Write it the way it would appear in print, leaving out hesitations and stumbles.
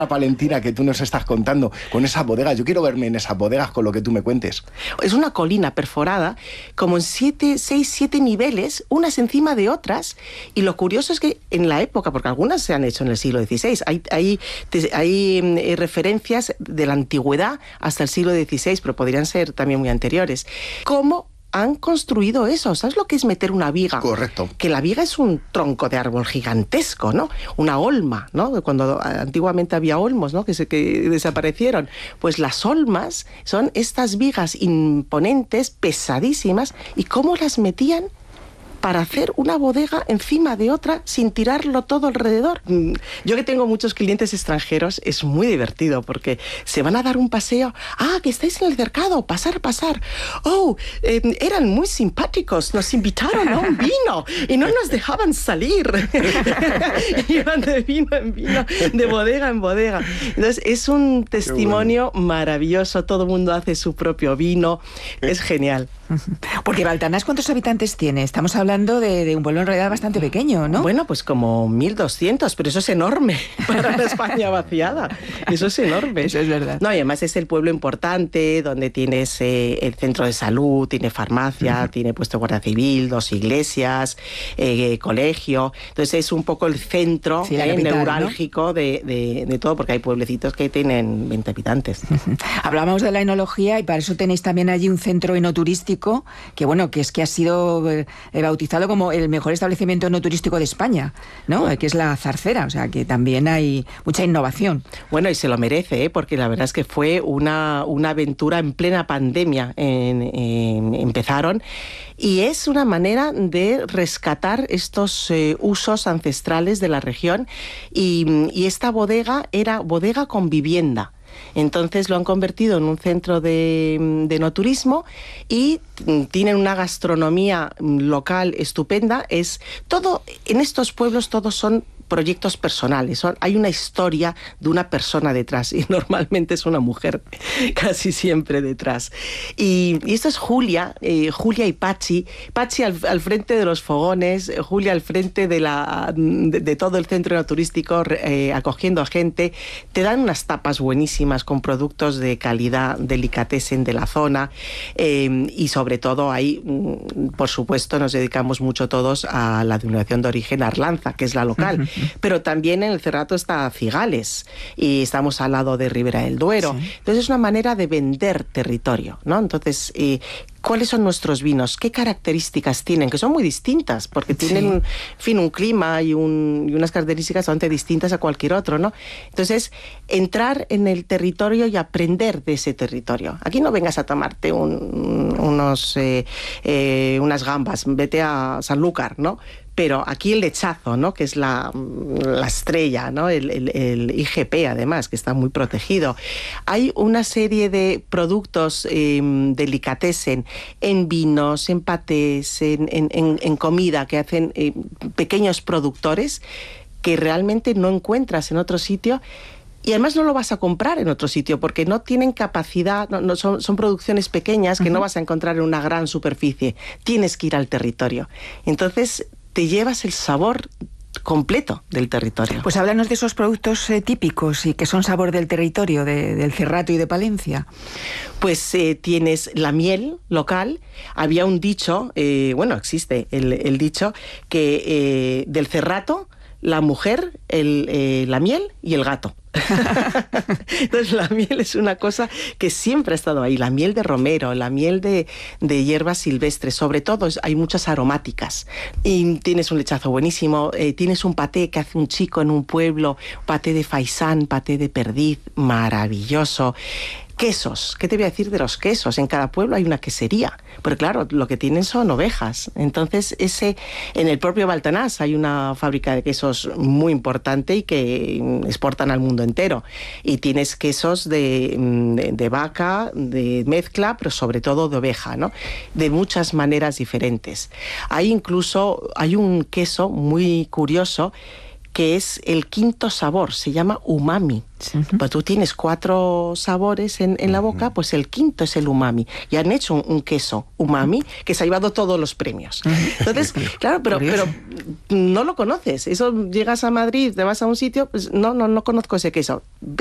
Palentina que tú nos estás contando, con esas bodegas. Yo quiero verme en esas bodegas con lo que tú me cuentes. Es una colina perforada, como en 7 niveles, unas encima de otras, y lo curioso es que en la época, porque algunas se han hecho en el siglo XVI, hay referencias de la antigüedad hasta el siglo XVI, pero podrían ser también muy anteriores. ¿Cómo han construido eso? ¿Sabes lo que es meter una viga? Correcto. Que la viga es un tronco de árbol gigantesco, ¿no? Una olma, ¿no? Cuando antiguamente había olmos, ¿no? Que desaparecieron. Pues las olmas son estas vigas imponentes, pesadísimas, y cómo las metían para hacer una bodega encima de otra sin tirarlo todo alrededor. Yo que tengo muchos clientes extranjeros, es muy divertido porque se van a dar un paseo. ¡Ah, que estáis en el cercado! ¡Pasar! ¡Oh, eran muy simpáticos! Nos invitaron a un vino y no nos dejaban salir. Iban de vino en vino, de bodega en bodega. Entonces, es un testimonio maravilloso. Todo el mundo hace su propio vino. Es genial. Porque Baltanás, ¿cuántos habitantes tiene? Estamos hablando de un pueblo en realidad bastante pequeño, ¿no? Bueno, pues como 1.200, pero eso es enorme para la España vaciada. Eso es enorme. Eso es verdad. No, y además es el pueblo importante, donde tienes el centro de salud, tiene farmacia, tiene puesto guardia civil, 2 iglesias, colegio. Entonces es un poco el centro capital, neurálgico, ¿no? de todo, porque hay pueblecitos que tienen 20 habitantes. Hablábamos de la enología y para eso tenéis también allí un centro enoturístico que bueno, que ha sido bautizado como el mejor establecimiento enoturístico de España, ¿no? Que es la Zarcera, o sea que también hay mucha innovación. Bueno, y se lo merece, porque la verdad es que fue una aventura en plena pandemia. Empezaron, y es una manera de rescatar estos usos ancestrales de la región, y esta bodega era bodega con vivienda. Entonces lo han convertido en un centro de enoturismo y tienen una gastronomía local estupenda. Es todo, en estos pueblos todos son proyectos personales. Hay una historia de una persona detrás y normalmente es una mujer casi siempre detrás. Y esto es Julia y Pachi. Pachi al frente de los fogones, Julia al frente de todo el centro enoturístico, acogiendo a gente. Te dan unas tapas buenísimas con productos de calidad, delicatessen de la zona, y sobre todo ahí, por supuesto, nos dedicamos mucho todos a la denominación de origen Arlanza, que es la local. Pero también en el Cerrato está Cigales y estamos al lado de Ribera del Duero. Sí. Entonces es una manera de vender territorio, ¿no? Entonces, ¿cuáles son nuestros vinos? ¿Qué características tienen? Que son muy distintas, porque tienen, un clima y unas características bastante distintas a cualquier otro, ¿no? Entonces, entrar en el territorio y aprender de ese territorio. Aquí no vengas a tomarte unas gambas, vete a Sanlúcar, ¿no? Pero aquí el lechazo, ¿no? Que es la estrella, ¿no? El IGP, además, que está muy protegido. Hay una serie de productos delicatessen en vinos, en patés, en comida, que hacen pequeños productores que realmente no encuentras en otro sitio. Y además no lo vas a comprar en otro sitio porque no tienen capacidad, son producciones pequeñas que no vas a encontrar en una gran superficie. Tienes que ir al territorio. Entonces te llevas el sabor completo del territorio. Pues háblanos de esos productos típicos y que son sabor del territorio, del Cerrato y de Palencia. Pues tienes la miel local. Había un dicho, existe el dicho, que del Cerrato, la mujer, la miel y el gato. Entonces la miel es una cosa que siempre ha estado ahí, la miel de romero, la miel de hierbas silvestres, sobre todo hay muchas aromáticas, y tienes un lechazo buenísimo, tienes un paté que hace un chico en un pueblo, paté de faisán, paté de perdiz, maravilloso. Quesos, ¿qué te voy a decir de los quesos? En cada pueblo hay una quesería, pero claro, lo que tienen son ovejas. Entonces, en el propio Baltanás hay una fábrica de quesos muy importante y que exportan al mundo entero. Y tienes quesos de vaca, de mezcla, pero sobre todo de oveja, ¿no? De muchas maneras diferentes. Hay un queso muy curioso, que que es el quinto sabor, se llama umami. Pues tú tienes 4 sabores en la boca, pues el quinto es el umami. Y han hecho un queso umami que se ha llevado todos los premios. Entonces, claro, pero no lo conoces. Eso, llegas a Madrid, te vas a un sitio, pues no conozco ese queso.